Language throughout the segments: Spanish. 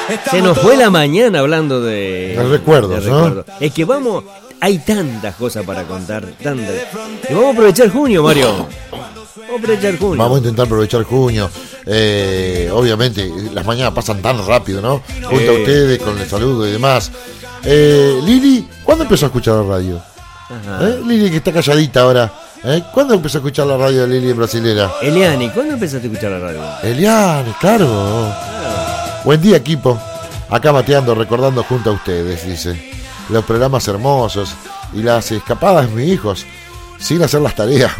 Se nos fue la mañana hablando de recuerdos, ¿no? Es que hay tantas cosas para contar, tantas. Y vamos a aprovechar junio, Mario. Vamos a intentar aprovechar junio. Obviamente, las mañanas pasan tan rápido, ¿no? Junto a ustedes, con el saludo y demás. Lili, ¿cuándo empezó a escuchar la radio? Lili, que está calladita ahora. ¿Cuándo empezó a escuchar la radio de Lili en Brasilera? Eliani, ¿cuándo empezaste a escuchar la radio? Eliani, claro. Buen día, equipo. Acá mateando, recordando junto a ustedes, dice. Los programas hermosos y las escapadas de mis hijos sin hacer las tareas.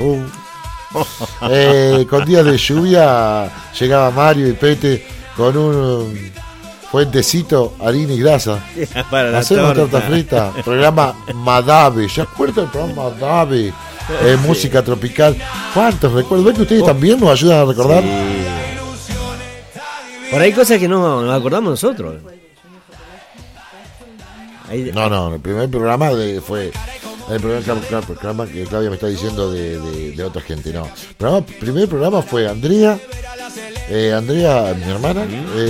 Con días de lluvia llegaba Mario y Pete con un fuentecito, harina y grasa. Hacemos torta frita. Programa Madave. ¿Se acuerdan del programa Madave? Música tropical. ¿Cuántos recuerdos? ¿Ven que ustedes también nos ayudan a recordar? Sí. Por ahí cosas que no nos acordamos nosotros. No, el primer programa fue el programa que Claudia me está diciendo de otra gente, no. El primer programa fue Andrea, mi hermana,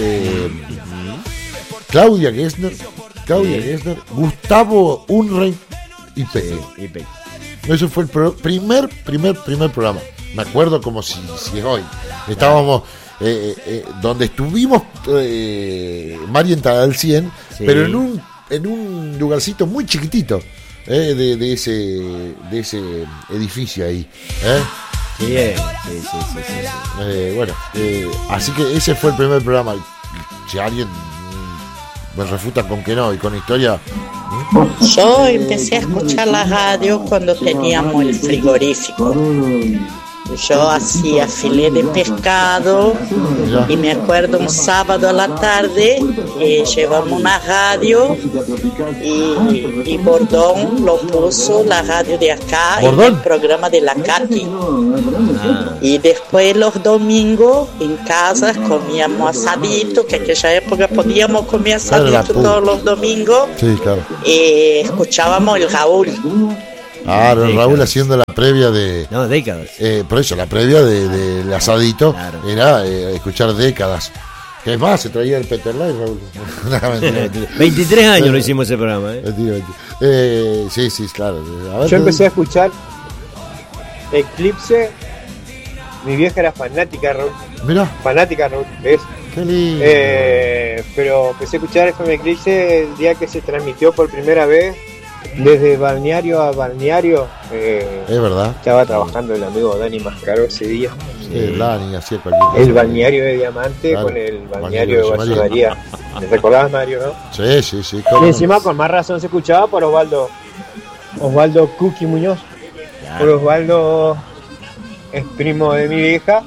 Claudia Gessner, Gustavo Unrein y Peque. Ese fue el primer programa. Me acuerdo como si es hoy. Estábamos donde estuvimos Marientada al 100, sí. Pero en un lugarcito muy chiquitito de ese edificio ahí. Sí. Bueno, así que ese fue el primer programa. Si alguien me refuta con que no y con historia. Yo empecé a escuchar la radio cuando teníamos el frigorífico. Yo hacía filé de pescado y me acuerdo un sábado a la tarde llevamos una radio y Bordón lo puso la radio de acá en el programa de la Katy. Y después los domingos en casa comíamos asadito, que en aquella época podíamos comer asadito todos los domingos. Sí, claro. Y escuchábamos el Raúl. Claro, el Raúl haciendo la previa de... No, décadas. Por eso, la previa del asadito, claro. Era escuchar décadas. Que es más, se traía el Peterlay, Raúl. No, mentira. 23 años lo hicimos ese programa. Sí, claro. A ver, yo empecé a escuchar Eclipse. Mi vieja era fanática de Raúl. Mirá. Fanática de Raúl, ¿ves? Qué lindo. Pero empecé a escuchar FM Eclipse el día que se transmitió por primera vez. Desde balneario a balneario. Es verdad. Estaba trabajando el amigo Dani Mascaro ese día. Sí, Dani hacía cualquier cosa. El balneario de Diamante, claro. Con el balneario de Valle María. ¿Me recordabas, Mario, no? Sí. Y encima con más razón se escuchaba por Osvaldo Cookie Muñoz. Claro. Por Osvaldo es primo de mi vieja.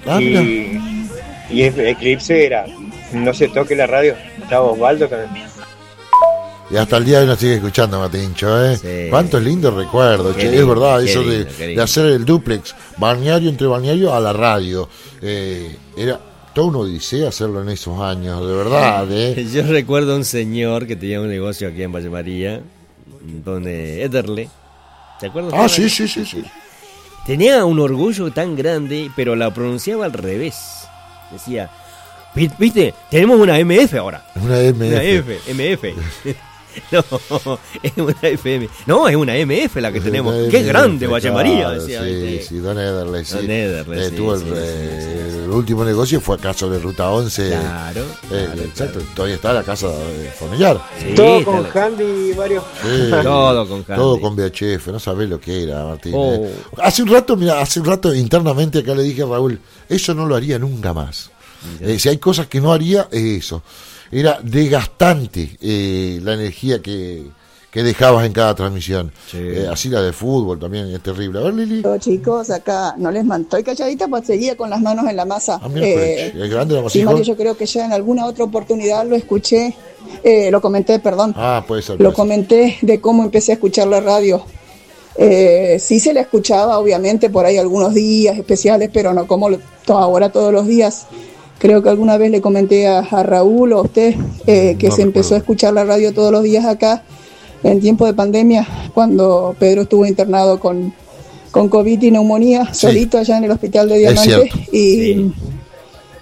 Y Eclipse era no se toque la radio. Estaba Osvaldo también. Y hasta el día de hoy nos sigue escuchando, Matincho, Sí. Cuántos lindos recuerdos, che. Es verdad, eso lindo, de hacer el duplex, balneario entre balneario a la radio. Era toda una odisea hacerlo en esos años, de verdad. Yo recuerdo a un señor que tenía un negocio aquí en Valle María, donde Ederle. ¿Te acuerdas? Sí. Tenía un orgullo tan grande, pero la pronunciaba al revés. Decía, ¿viste? Tenemos una MF ahora. Una MF. No, es una FM. No, es una MF la que tenemos. ¡Qué grande, Valle María! Decía, sí, Don Ederle. Sí. Don Ederle, tuvo el último negocio fue acá sobre Ruta 11. Claro. Exacto, todavía está la casa de Fonellar. Sí, todo con handy, Mario. Sí, todo con handy. Todo con VHF, no sabés lo que era, Martín. Hace un rato internamente acá le dije a Raúl, eso no lo haría nunca más. Si hay cosas que no haría, es eso. Era desgastante la energía que dejabas en cada transmisión. Sí. Así la de fútbol también es terrible. A ver, Lili. Chicos, acá no les estoy calladita, pues seguía con las manos en la masa. ¿Es grande la sí, Mario, yo creo que ya en alguna otra oportunidad lo escuché, lo comenté, perdón. Puede ser. Lo comenté de cómo empecé a escuchar la radio. Sí se la escuchaba, obviamente, por ahí algunos días especiales, pero no como ahora todos los días. Creo que alguna vez le comenté a Raúl o a usted que se empezó a escuchar la radio todos los días acá en tiempo de pandemia, cuando Pedro estuvo internado con COVID y neumonía, solito allá en el hospital de Diamante.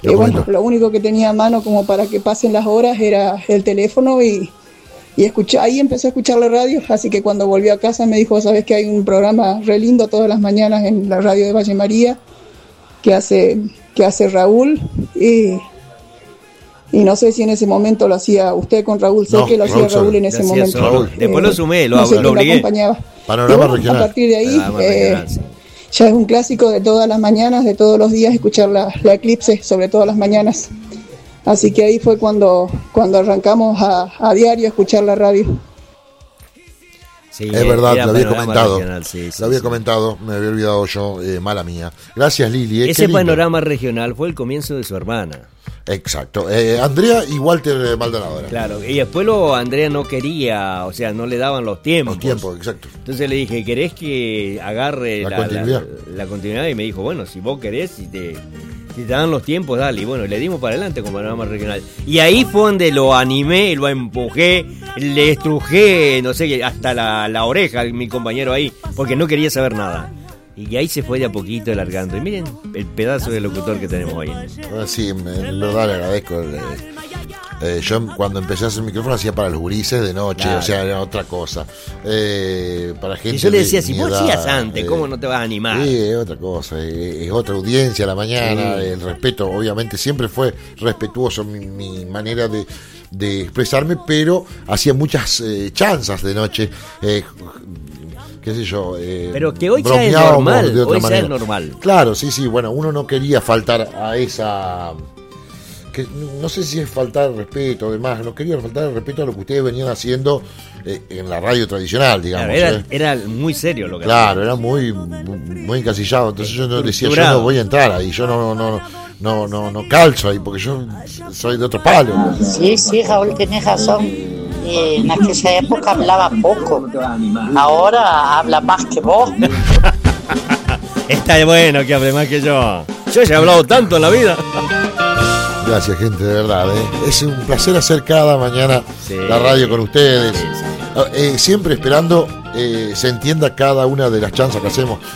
bueno, lo único que tenía a mano como para que pasen las horas era el teléfono y ahí empecé a escuchar la radio, así que cuando volví a casa me dijo, sabes que hay un programa re lindo todas las mañanas en la radio de Valle María que hace Raúl y no sé si en ese momento lo hacía usted con Raúl, sé que lo hacía Raúl en ese momento. Raúl. Después lo sumé, lo obligué. Acompañaba. Panorama regional. A partir de ahí ya es un clásico de todas las mañanas, de todos los días, escuchar la Eclipse sobre todas las mañanas. Así que ahí fue cuando arrancamos a diario a escuchar la radio. Sí, es verdad, lo había comentado. Lo había comentado, me había olvidado yo, mala mía. Gracias, Lili. Ese panorama regional fue el comienzo de su hermana. Exacto. Andrea y Walter Maldonado. Claro, y después Andrea no quería, o sea, no le daban los tiempos. Exacto. Entonces le dije, ¿querés que agarre la continuidad? Y me dijo, bueno, si vos querés, si te dan los tiempos, dale. Y bueno, le dimos para adelante con panorama regional. Y ahí fue donde lo animé, lo empujé, le estrujé, no sé, hasta la oreja, mi compañero ahí, porque no quería saber nada. Y ahí se fue de a poquito alargando. Y miren el pedazo de locutor que tenemos hoy. Sí, en verdad le agradezco. Yo cuando empecé a hacer micrófono hacía para los gurises de noche, claro. O sea, era otra cosa. Para gente. Y yo le decía, si vos hacías antes, ¿cómo no te vas a animar? Sí, es otra cosa, es otra audiencia a la mañana, sí. El respeto, obviamente, siempre fue respetuoso mi manera de expresarme, pero hacía muchas chanzas de noche. Qué sé yo, pero que hoy ya es normal, hoy ya es normal. Claro, sí, bueno, uno no quería faltar a esa, que no sé si es faltar el respeto, además, no quería faltar el respeto a lo que ustedes venían haciendo en la radio tradicional, digamos. Claro, era muy serio lo que claro, era muy encasillado, entonces yo no decía, yo no voy a entrar ahí, yo no calzo ahí, porque yo soy de otro palo. Sí, Raúl, tenés razón. En aquella época hablaba poco, ahora habla más que vos. Está bueno que hable más que yo. Yo ya he hablado tanto en la vida. Gracias, gente, de verdad. Es un placer hacer cada mañana la radio con ustedes. Sí. Siempre esperando se entienda cada una de las chanzas que hacemos.